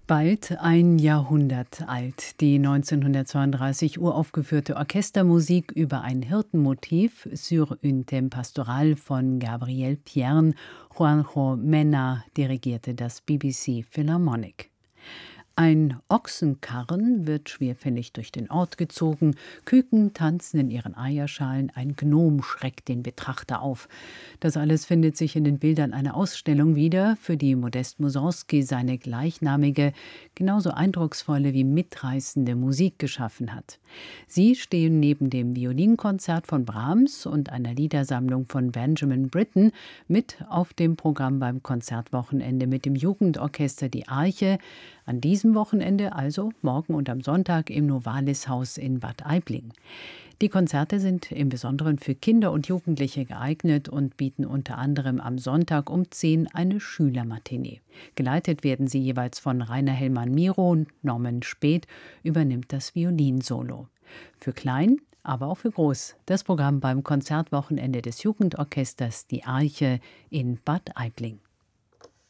Bald ein Jahrhundert alt. Die 1932 uraufgeführte Orchestermusik über ein Hirtenmotiv Sur une thème pastoral von Gabriel Piern. Juanjo Mena dirigierte das BBC Philharmonic. Ein Ochsenkarren wird schwerfällig durch den Ort gezogen, Küken tanzen in ihren Eierschalen, ein Gnom schreckt den Betrachter auf. Das alles findet sich in den Bildern einer Ausstellung wieder, für die Modest Mussorgsky seine gleichnamige, genauso eindrucksvolle wie mitreißende Musik geschaffen hat. Sie stehen neben dem Violinkonzert von Brahms und einer Liedersammlung von Benjamin Britten mit auf dem Programm beim Konzertwochenende mit dem Jugendorchester Die Arche, an diesem Wochenende, also morgen und am Sonntag im Novalis-Haus in Bad Aibling. Die Konzerte sind im Besonderen für Kinder und Jugendliche geeignet und bieten unter anderem am Sonntag um 10 eine Schülermatinee. Geleitet werden sie jeweils von Rainer Hellmann-Miro, Norman Späth übernimmt das Violinsolo. Für klein, aber auch für groß, das Programm beim Konzertwochenende des Jugendorchesters Die Arche in Bad Aibling.